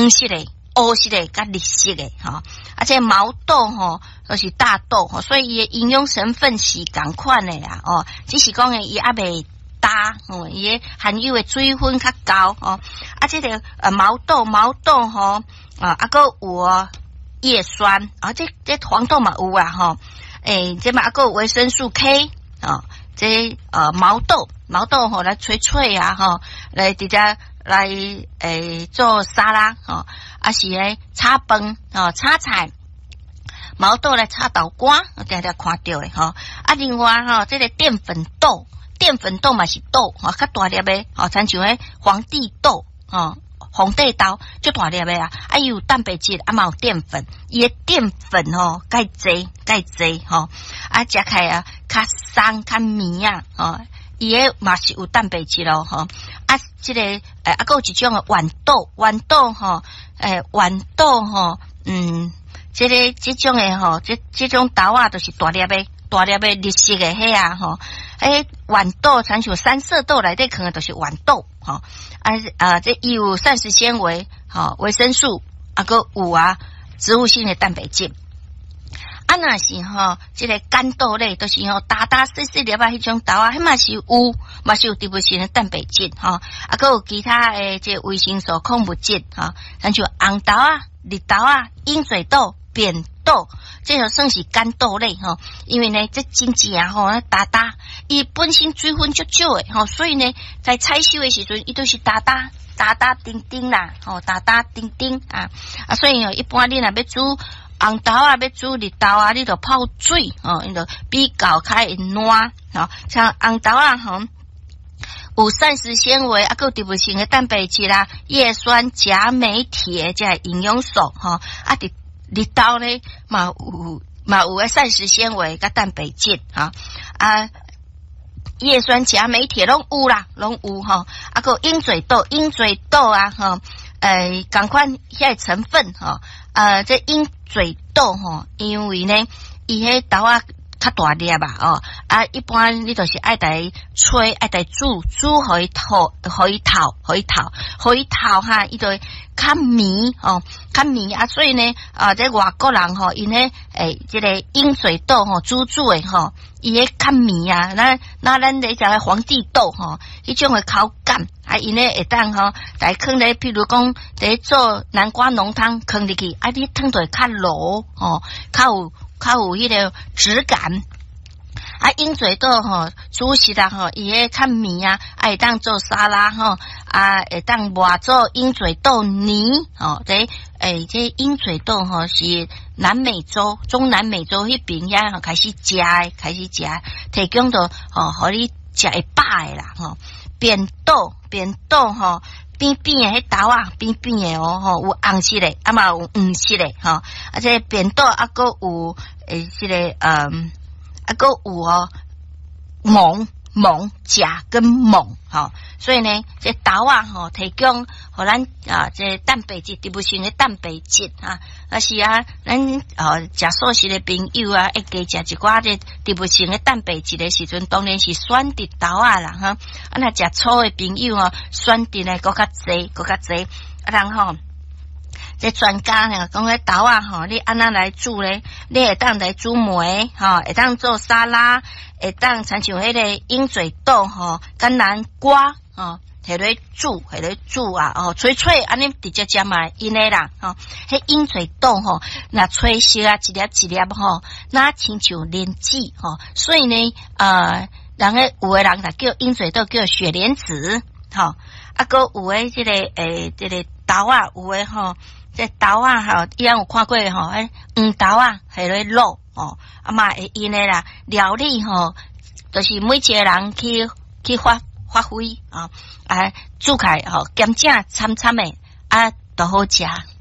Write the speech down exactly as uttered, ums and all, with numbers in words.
黄色的、黑色的、甲绿色的哈，而且毛豆吼都是大豆吼，所以伊的营养成分是同款的啦哦，只是讲诶伊还未搭哦，伊的含有的水分较高哦，啊这个呃毛豆毛豆吼啊啊个有哦叶酸啊，这这黄豆嘛有啊吼，诶这嘛啊个有维生素 K 啊，这呃毛豆毛豆吼来脆脆啊吼，来直接来诶做沙拉吼，啊是诶炒饭哦炒菜。毛豆来炒豆干，我定定看到诶吼。啊，另外吼，这个淀粉豆，淀粉豆嘛是豆，吼，较大粒诶，吼，亲像迄皇帝豆，吼，红地豆，就大粒诶啊。啊，伊有蛋白质，啊嘛有淀粉，伊诶淀粉吼，介济介济吼，啊，食起来啊，较松较绵啊，吼，伊诶嘛是有蛋白质咯，吼。啊，这个诶，啊，还有一种诶豌豆，豌豆吼，诶，豌豆吼，嗯。这个这种诶吼，这这种豆啊，都是大粒诶，大粒诶绿色诶迄啊吼，诶豌豆参像三色豆内底可能都是豌豆吼，啊啊这有膳食纤维，吼维生素，啊个有啊植物性的蛋白质。啊那是吼，这个干豆类都是吼大大细细粒啊，迄种豆啊，迄嘛是有，嘛是有植物性的蛋白质吼，啊个有其他诶这维生素、矿物质吼，参像红豆啊、绿豆啊、鹰嘴豆。扁豆，这就算是干豆类吼，因为呢，这真正吼，大大，伊本身水分足少诶吼，所以呢，在采收诶时阵，伊都是大大大大丁丁啦，吼，大大丁丁啊啊，所以哦，一般你若要煮红豆啊，要煮绿豆啊，你就泡水哦，你就比较开烂吼，像红豆啊吼。有膳食纤维，啊，有植物性诶蛋白质啦，叶酸、钾、镁、铁这营养素吼，啊，伫绿豆咧嘛有嘛有诶膳食纤维甲蛋白质哈啊，叶酸、钾、镁、铁拢有啦，拢有吼，啊个鹰嘴豆，鹰嘴豆啊吼，诶，共款遐成分吼，呃，这鹰嘴豆吼，因为呢，伊迄豆啊。较大粒吧哦，啊，一般你就是爱来吹，爱来煮，煮互伊透，互伊透，互伊透，互伊透哈，伊就较绵哦，较绵啊，所以呢，啊，这外国人吼，因呢，诶，这个鹰嘴豆吼，煮煮诶吼，伊诶较绵啊，那那咱咧食皇帝豆吼，迄种诶口感，啊，因呢会当吼，来放咧，譬如讲，咧做南瓜浓汤，放入去，啊，你汤就会较糯哦，较有。较有迄个质感，啊，鹰嘴豆吼，煮食啦吼，伊迄较绵啊，啊会当做沙拉吼，啊会当磨做鹰嘴豆泥吼，这诶这鹰嘴豆吼是南美洲、中南美洲迄边遐吼开始食诶，开始食，提供到吼，互你食会饱诶啦吼。扁豆，扁豆吼。扁扁诶，迄豆啊，扁扁诶哦，吼有红色诶，啊嘛有黄色诶，吼，而且扁豆啊个有诶，这个嗯，啊个有哦，锰锰钾跟锰，吼，所以呢，这豆啊吼提供互咱啊这蛋白质植物性诶蛋白质啊，啊是啊，咱哦食素食诶朋友啊，会加食一寡这植物性诶蛋白质诶时阵，当然是选择豆啊啦哈。啊，若食粗诶朋友哦，选择诶搁较济，搁较济，啊然后。这专家呢讲迄豆啊吼，你安怎来煮咧？你会当来煮糜吼，会当做沙拉，会当亲像迄个鹰嘴豆吼，甲南瓜吼，摕来煮，摕来煮啊哦，脆脆安尼直接食嘛，因诶啦吼。迄鹰嘴豆吼，若脆熟啊，一粒一粒吼，那亲像莲子吼，所以呢，呃，人诶有诶人就叫鹰嘴豆叫雪莲子吼，啊个有诶即个诶，即个豆啊，有诶吼。这豆啊，吼，以前有看过吼，迄黄豆啊，下咧卤哦，啊嘛会因诶啦，料理吼，就是每一个人去去发发挥啊，啊煮开吼，咸正参参诶，啊都好食。